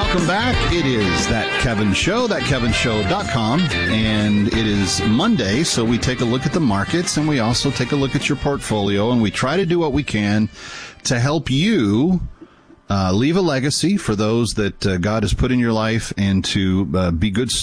Welcome back. It is That Kevin Show, thatkevinshow.com, and it is Monday, so we take a look at the markets, and we also take a look at your portfolio, and we try to do what we can to help you leave a legacy for those that God has put in your life and to be good